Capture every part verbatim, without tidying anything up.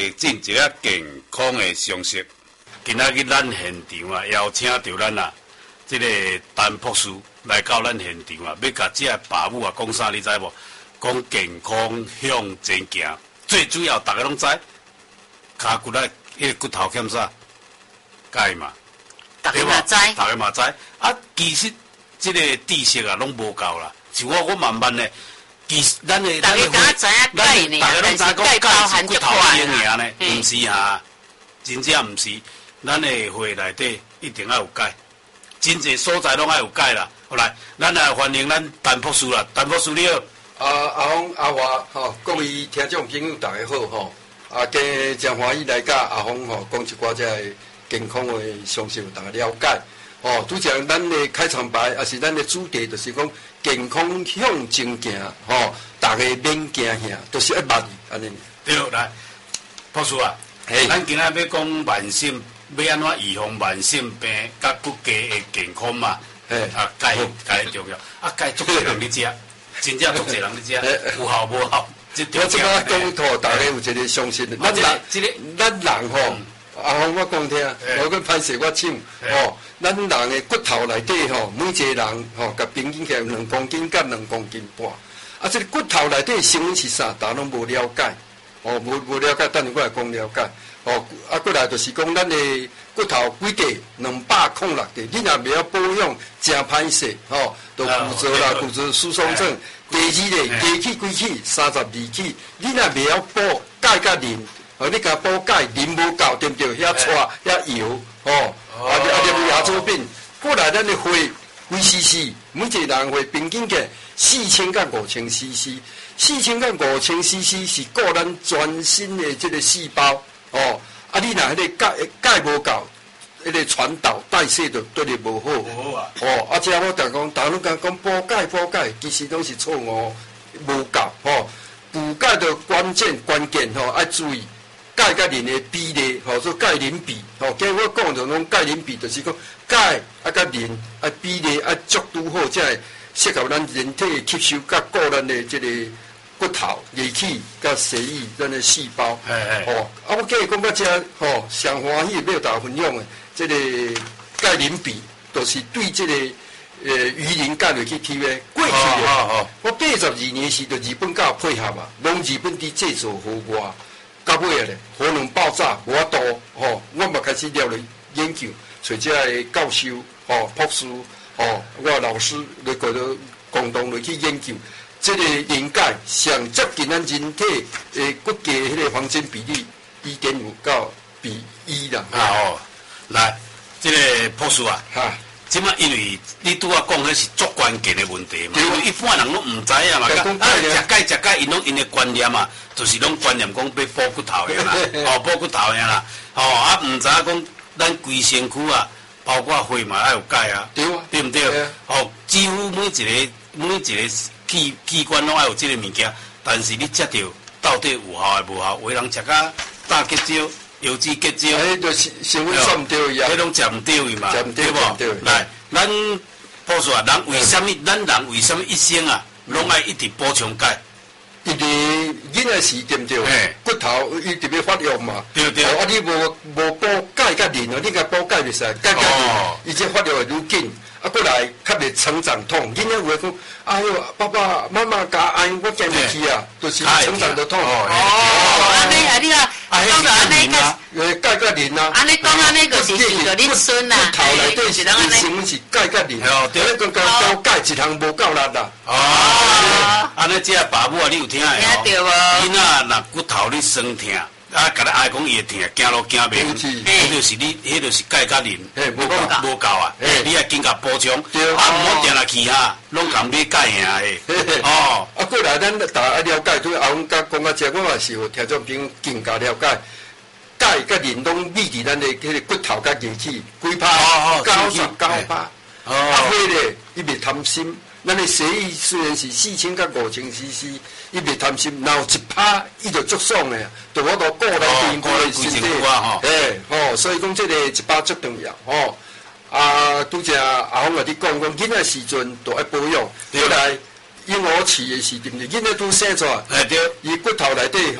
进一个健康的常识。今仔日咱现场啊，邀请到咱啊，这个陈博士来到咱现场啊，要甲这个爸母啊讲啥，你知无？讲健康向前行，最主要大家拢知，骹骨啊，迄个骨头欠啥？钙嘛， 大家嘛知， 大家嘛知。啊，其实这个知识啊，拢无够啦。像我，我慢慢的，其实咱的大家敢知影钙呢？ 大家拢知讲钙是骨头营养呢， 嗯、 唔是哈，真正唔是。咱的血内底一定要有钙，真侪所在拢要有钙啦。好来，咱来欢迎咱陈博士啦，陈博士你好。 啊，阿峰、阿华，吼，各位听众朋友大家好，吼，啊，今真欢喜来甲阿峰吼讲一寡只健康的常识，大家了解。哦，拄像咱的开场白，也是咱的主题，就是讲健康向前行，吼，大家免惊吓，都、就是一万安尼。 对，来，博士啊，咱今仔要讲慢性。要安怎预防慢性病甲骨骼的健康嘛？ 诶， 啊，钙钙重要，啊，钙足侪人咧食，真正足侪人咧食，有效无效？ 我即摆讲托大家有一个相信，咱人， 即个咱人吼，阿峰我讲听，我跟潘摄我唱，吼，咱人的骨头内底吼，每一个人吼，甲平均起来两公斤甲两公斤半，啊，这个骨头内底成分是啥？大家拢无了解，哦，无无了解，等下我来讲了解。哦，啊，过来就是讲，咱的骨头规格两百零六个，你若袂晓保养，真歹势，吼，就骨折啦、骨质疏松症。第二个，牙齿几齿，三十二齿，你若袂晓补钙甲磷，哦，你甲补钙，磷无够，对不对？遐带遐油，吼，啊，啊，连牙周病。过来，咱的血，几 C C， 每一个人血平均个四千到五千 C C， 四千到五千 C C 是顾咱全身的这个细胞。哦，啊！你若迄个钙钙无够，迄个传导代谢就对你无好。 无好啊！ 哦，啊！即我逐讲，大家拢讲讲补钙补钙，其实拢是错误，无够。哦，补钙的关键关键吼，爱注意钙甲磷的比例，吼，做钙磷比。吼，今日我讲就讲钙磷比，就是讲钙啊甲磷啊比例啊足拄好，才会适合咱人体吸收，甲顾咱的即个。骨头、牙齿、甲血液，咱的细胞，哦，啊，我今日讲到这，吼，上欢喜要大家分享的，这个钙磷比，就是对这个呃鱼鳞钙落去提的。过去的，我八十二年时，就日本甲配合嘛，拢日本伫制造好我，到尾啊咧，核能爆炸无法度，吼，我嘛开始了咧研究，找这个教授，吼，博士，吼，我老师来个了共同来去研究。这个磷钙上接近咱人体诶骨骼迄个黄金比例一点五到比一啦。 啊哦，来，这个博士啊，哈，即马因为你拄啊讲迄是足关键的问题嘛，因为一般人拢唔知影嘛，啊，食钙食钙，因拢因的观念嘛，就是拢观念讲要补骨头的啦，哦，补骨头的啦，哦，啊，唔知影讲咱规身躯啊，包括血嘛要有钙啊， 对啊， 对唔对？哦，几乎每一个每一个。器器官拢爱有即个物件，但是你食着到底有效诶无效？有诶人食甲大结焦、腰子结焦， 迄就是成分算毋对呀， 迄拢食毋对伊嘛， 对无？来，咱博士啊，人为什么？咱人为什么一生啊，拢爱一直补充钙？ 因为囡仔时对毋对？骨头伊特别发育嘛， 对对。 啊，你无无补钙甲磷哦，你甲补钙袂使，钙甲磷，伊这发育会愈紧。啊，过来较袂成长痛，囡仔有诶讲，哎哟，爸爸妈妈甲按我行袂去啊，就是成长的痛。 哦，安尼啊，你啊，讲到安尼个，诶，钙甲磷啊。 安尼讲安尼就是是着恁孙啦， 骨头内底是成分是钙甲磷，对，你讲讲高钙一项无够力啦。 哦，安尼这爸母啊，你有听诶？ 听到无？ 囡仔若骨头你酸痛。啊，甲你爱讲伊会疼，行路行袂远，迄就是你，迄就是钙甲磷无够无够啊！你要紧甲补充，啊，毋好定来去哈，拢共买钙呀诶。哦， 啊，过来咱大家了解，对阿翁甲讲啊，这我嘛是有听众朋友更加了解，钙甲磷拢秘伫咱的迄个骨头甲牙齿，几趴九十九趴，啊，血咧伊袂贪心。咱的血液虽然是四千到五千 C C， 伊袂贪心，若有一趴，伊就足爽诶，就我都顾咱全部的身体，诶，吼，所以讲这个一趴足重要，吼。啊，拄则阿峰甲你讲讲，囡仔时阵都爱保养，过来婴儿期的时阵，囡仔拄生出来，伊骨头内底吼，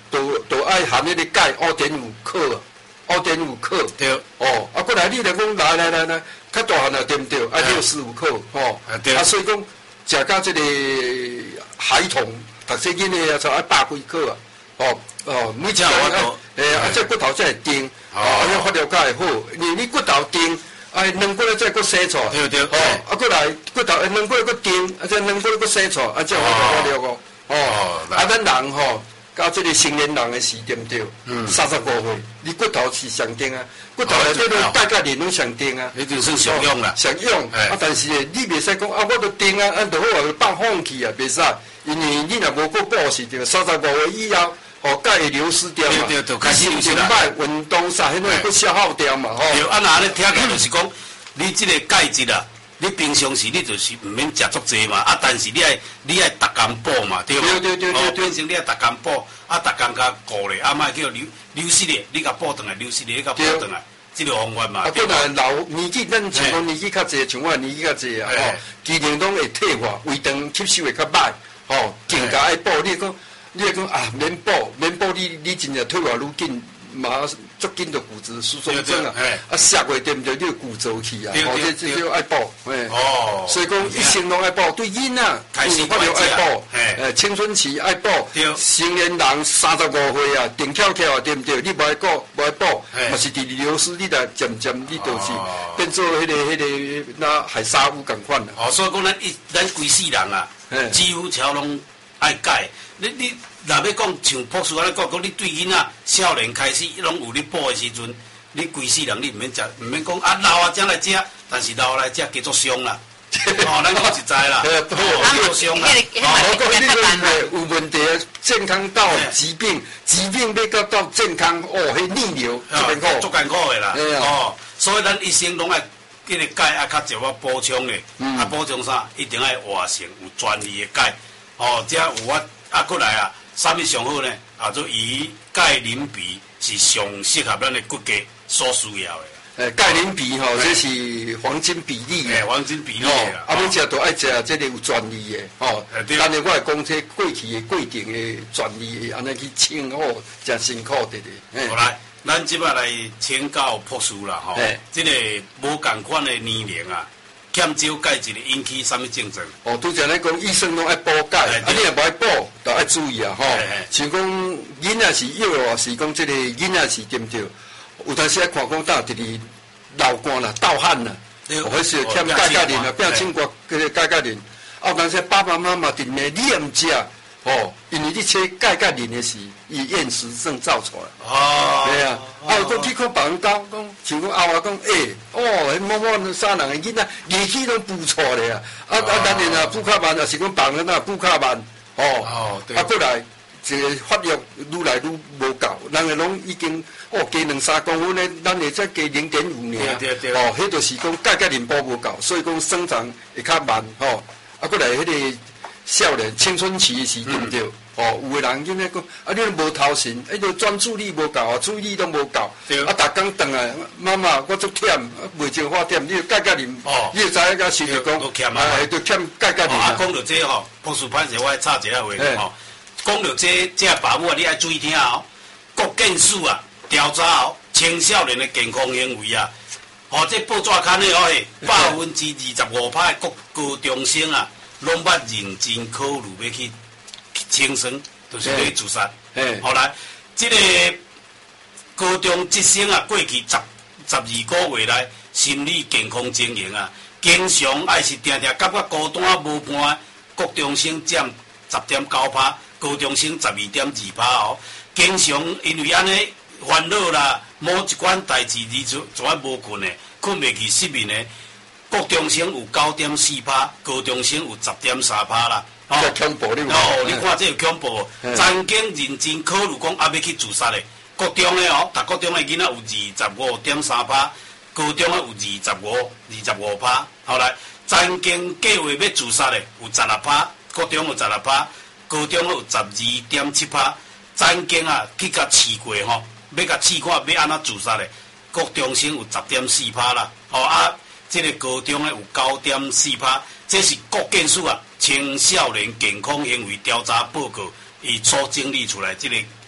都都爱含迄个钙二点五克，二点五克。 对。 哦，啊，过来你来讲，来来来来，较大汉啊，对不对？啊，六十五克，吼。 对。 啊，所以讲，食到这个孩童，读细囡的啊，才爱百几克啊。哦哦，每一个啊，诶，啊，这骨头才会硬，哦，啊，要发疗才会好。你你骨头硬。啊，两个月再搁洗出， 对对， 哦，啊，过来骨头，两个月搁钉，啊，再两个月搁洗出，啊，这样我就了哦，哦，啊，咱人吼，到这个成年人的时对不对？嗯，三十五岁，你骨头是上钉啊，骨头内底都钙钙磷拢上钉啊， 一定是上用啦， 上用，啊，但是你袂使讲啊，我都钉啊，啊，就好啊，放放弃啊，袂使，因为你若无过补是着三十五岁以后。哦，钙会流失掉嘛， 对对，开始流失啦。 歹运动啥，迄种会消耗掉嘛，吼。 对，啊，那安尼听起来就是讲，你即个钙质啊，你平常时你就是毋免食足济嘛，啊，但是你爱你爱逐工补嘛，对无？ 对对对对， 变成你爱逐工补，啊，逐工甲顾咧，啊，莫叫流流失咧，你甲补转来，流失咧，你甲补转来，即个方法嘛。啊， 本来老年纪，咱像讲年纪较济，像我年纪较济啊，吼，机能拢会退化，胃肠吸收会较歹，吼，更加爱补，你讲。你讲啊，免补，免补，你你真正退化愈紧，马足紧的骨质疏松症啊，啊，下过对不对？你骨折去啊，哦，这这叫爱补，哎，哦，所以讲一生拢爱补，对囡仔，开始发疗爱补，哎，青春期爱补，成年人三十五岁啊，定翘翘啊，对不对？你无爱补，无爱补，嘛是伫流失，你来渐渐你就是变做迄个迄个那海沙乌共款啦。 哦，所以讲咱一咱规世人啊，几乎超拢爱钙。你你若要讲像博士安尼讲，讲你对囡仔少年开始拢有你补的时阵，你规世人你毋免食，毋免讲啊老啊才来食，但是老来食加足伤啦。哦，咱讲实在啦，加足伤啦。 哦，讲你个有问题的健康到疾病，疾病要到到健康，哦，迄逆流足艰苦， 足艰苦的啦。哦，所以咱一生拢爱迄个钙啊较少啊补充的，啊补充啥？一定爱活性有专利的钙，哦，才有法。啊，过来啊，啥物上好呢？啊，做以钙磷比是上适合咱的骨骼所需要的。 诶，钙磷比吼，这是黄金比例诶，黄金比例啦。啊，要食都爱食这个有专利的吼。但是我会讲这过去的规定的专利，安尼去称好，真辛苦的咧。 好来，咱即摆来请教博士啦吼。这个无共款的年龄啊。欠少钙质会引起啥物症状？ 哦，拄则咱讲医生拢爱补钙，啊，你若无爱补，就爱注意啊，吼。像讲囡仔是幼啊，是讲这个囡仔是对不对？有当时爱看讲到直直流汗啦、盗汗啦，哦，迄是欠钙钙磷啊，变青瓜嗰个钙钙磷。啊，有当时爸爸妈妈定咧，你也毋食，哦，因为你缺钙钙磷的时，伊厌食症造出来。哦，对啊。啊，有讲去看别人教，讲像讲后啊讲，诶，哦，迄某某啥人的囡仔，年纪拢补错咧啊！啊啊，当然啊，补较慢，也是讲别人啊补较慢，哦。哦，对。啊，过来，这个发育愈来愈无够，人个拢已经哦加两三公分咧，咱会再加零点五尔。对对对。哦，迄就是讲钙钙磷补无够，所以讲生长会较慢，吼。啊，过来迄个少年青春期的时，对不对？哦，有的人就那讲，啊，你都无头神，迄个专注力无够啊，注意力都无够。啊，逐工转来，妈妈，我足忝，袂情话忝，你就钙钙磷，你就知影甲是就讲，哎，就欠钙钙磷。 啊，讲到这吼，博士潘先生，我插一下话吼，讲到这这爸母啊，你爱注意听哦。国健署啊，调查哦，青少年的健康行为啊，哦，这报纸刊的哦，百分之二十五派国高中生啊，拢捌认真考虑要去。轻生就是去自杀。后来，这个高中职生啊，过去十十二个月来心理健康经营啊，经常爱是定定感觉孤单无伴。国中生占十点九趴，高中生十二点二趴哦。经常因为安尼烦恼啦，某一款代志你就就爱无困的，困袂去失眠的。国中生有九点四趴，高中生有十点三趴啦。 哦，恐怖你哦，你看这个恐怖，曾经认真考虑讲啊要去自杀的，国中的哦，读国中的囡仔有二十五点三趴，高中的有二十五、二十五趴。后来曾经计划要自杀的有十六趴，国中有十六趴，高中有十二点七趴。曾经啊去甲试过吼，要甲试看要安怎自杀的，国中生有十点四趴啦。哦啊，这个高中的有九点四趴，这是国健署啊。青少年健康行为调查报告，伊所整理出来这个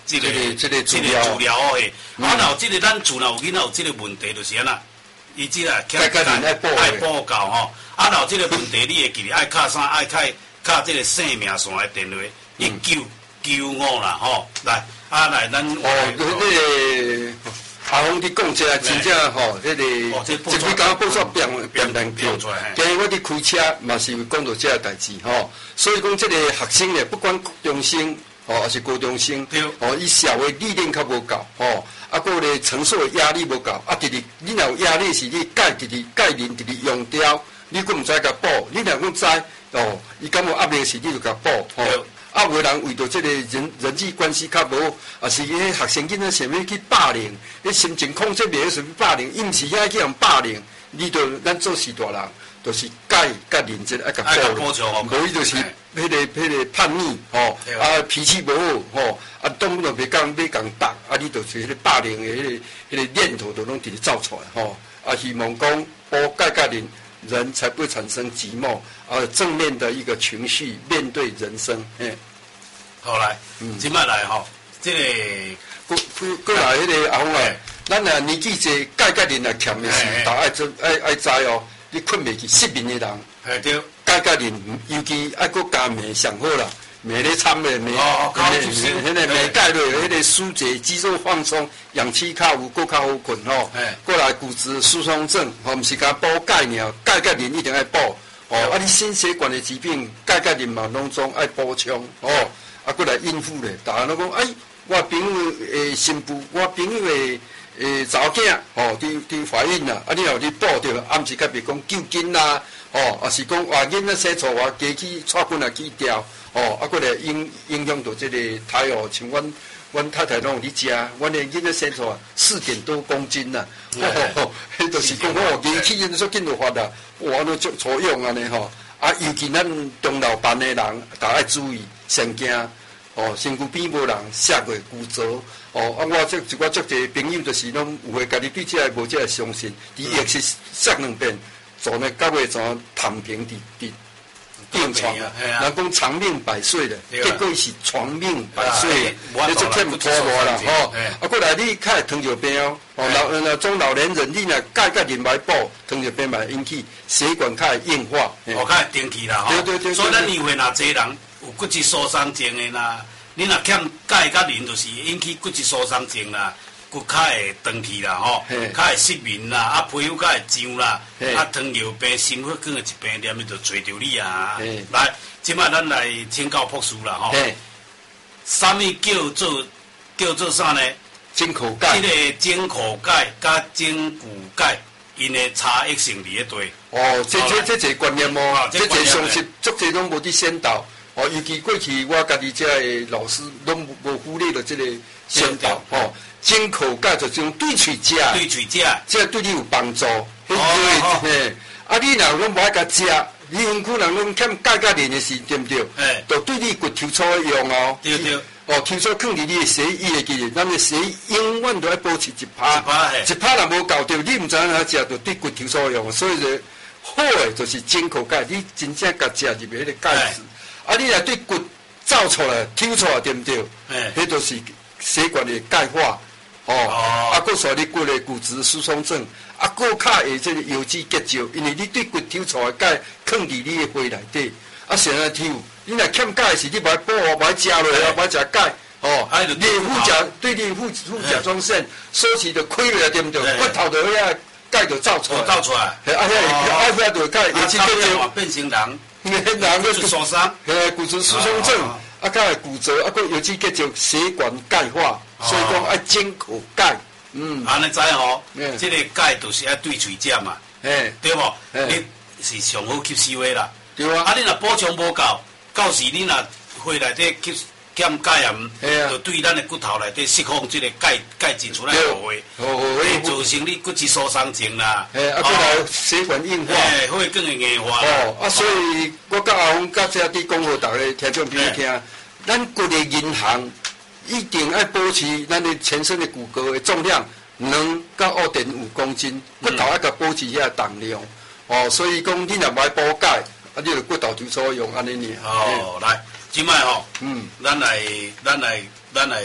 这个这个这个治疗诶。啊，然后这个咱厝若有囡仔有这个问题，就是安那，伊即个钙钙磷爱补爱补够吼。啊，然后这个问题你会记得爱敲啥？爱敲敲这个生命线的电话，一九九五啦吼。来，啊来，咱哦，这个。阿峰伫讲这真正吼，迄个这几工报纸变变难叫。今日我伫开车嘛是讲到这个代志吼，所以讲这个学生咧，不管高中生吼还是高中生，吼伊社会历练较无够吼，啊，个咧承受的压力无够，啊，直直你若有压力是你钙直直钙磷直直用掉，你佫毋知甲补，你若讲知哦，伊感觉压力时你就甲补吼。啊，有人为着这个人人际关系较无，啊是迄学生囡仔想要去霸凌，迄心情控制袂好，想要霸凌，伊毋是遐去人霸凌，你着咱做事大人，就是钙甲磷这爱甲补，无伊就是迄个迄个叛逆吼，啊脾气无好吼，啊动不动别讲要讲打，啊你就是迄个霸凌的迄个迄个念头都拢直直走出来吼，啊希望讲补钙甲磷。人才不会产生寂寞，而正面的一个情绪面对人生。哎， 好来，嗯，今摆来吼，这个过过过来迄个阿峰啊，咱啊年纪济钙钙磷啊欠的是，大爱知爱爱知哦，你困袂去失眠的人， 哎对， 钙钙磷尤其爱搁加镁上好啦。镁咧掺咧镁，迄个镁钙类，迄个疏解、肌肉放松、氧气较有，搁较好困吼。过来骨质疏松症，吼，毋是甲补钙尔，钙甲磷一定爱补。哦，啊，你心血管的疾病，钙甲磷嘛拢总爱补充。哦，啊，过来应付咧，大家拢讲，哎，我朋友诶新妇，我朋友诶诶查某囝，吼，伫伫怀孕啦，啊，你若你补着，暗时较别讲救筋啦，哦，啊是讲哇囡仔生错话，加去带棍也去掉。哦，啊，过来影影响到这个胎哦，像阮阮太太拢有伫食，阮的囡仔生出来四点多公斤呐，哦，迄就是讲哦，年纪因说紧就发啦，哇，都足错用安尼吼，啊，尤其咱中老班的人，大家爱注意，上惊哦，身躯边无人摔过骨折，哦，啊，我这一我足侪朋友就是拢有诶，家己对这个无这个相信，伊也是摔两遍，做呢到尾怎躺平伫伫。病床啊，人讲长命百岁的，结果是长命百岁，你就欠拖磨啦吼。啊，过来你较会糖尿病哦，哦老呃中老年人你若钙甲磷来补，糖尿病嘛引起血管较会硬化， 哦，较会定去啦吼。 对对对。 所以咱议会若侪人有骨质疏松症的啦，你若欠钙甲磷，就是引起骨质疏松症啦。骨较会长去啦吼，较会失眠啦，啊皮肤较会痒啦，啊糖尿病、心血管的疾病，念咪就找着你啊！来，即摆咱来请教博士啦吼，啥物叫做叫做啥呢？ 井口钙。 即个井口钙甲井骨钙，因的差异性伫咧对。 哦，这这这个观念哦，这个相信足侪拢无伫先导。哦，尤其过去我家己遮的老师拢无忽略了这个先导哦。井口钙就是用对喙食， 对喙食， 这对你有帮助。哦嘿，啊，你若拢无爱甲食，你身躯人拢欠钙甲磷的时，对不对？哎，就对你骨抽粗用哦。 对对。 哦，抽粗放伫你的血液的记，咱的血永远都要保持一趴，一趴一趴若无够对，你毋知影哪食，就对骨抽粗用。所以说，好的就是井口钙，你真正甲食入面迄个钙质，啊，你若对骨走出来、抽出来，对不对？哎，迄就是血管的钙化。哦，啊，搁说你骨的骨质疏松症，啊，搁较会这个有机结晶，因为你对骨抽出来钙放伫你的肺内底，啊，先来抽，你若欠钙时，你买补哦，买食落啊，买食钙，哦，你副甲对你副副甲状腺收起的亏了，对不对？骨头的遐钙就走出来， 走出来， 啊，遐啊遐就钙有机结晶， 变成人， 人骨质疏松， 嘿，骨质疏松症，啊，较会骨折，啊，搁有机结晶，血管钙化。所以讲爱井口钙，嗯， 安尼知吼，这个钙就是爱对喙食嘛，哎，对无？你是上好吸收的啦， 对啊。 啊，你若补充无够，到时你若血内底吸欠钙盐，就对咱的骨头内底释放这个钙钙质出来好诶，会造成你骨质疏松症啦， 哎，啊，过来血管硬化， 哎，血管会硬化。 哦，啊，所以我甲阿峰甲这啲讲互大家听众朋友听，咱骨的银行。一定要保持咱的全身的骨骼的重量两到二点五公斤，骨头要甲保持遐重量。哦，所以讲你若买补钙，啊，你就骨头就所用安尼尔。 哦，来，即摆吼，嗯，咱来，咱来，咱来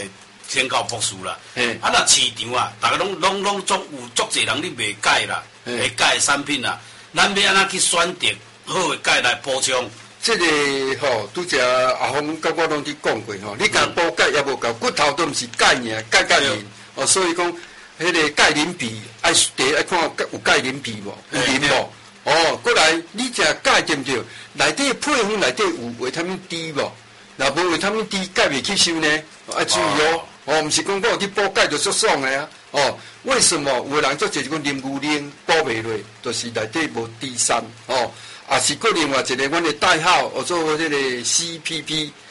先到博士啦。 嘿， 啊，那市场啊，大家拢拢拢足有足侪人咧卖钙啦，卖钙的产品啦，咱要安怎去选择好的钙来补充？ 这个吼，拄则阿峰甲我拢去讲过吼，你讲补钙也无够，骨头都毋是钙尔，钙钙磷哦，所以讲，迄个钙磷比爱第一爱看有钙磷比无，有磷无？哦，过来你食钙对毋对？内底配方内底有维他命 D 无？若无维他命 D， 钙袂吸收呢，爱注意哦。哦，毋是讲我有去补钙就足爽的啊。哦，为什么有的人做就是讲啉牛奶补袂落，就是内底无 D 三哦。也是过另外一个，阮的代号，叫做迄个 C P P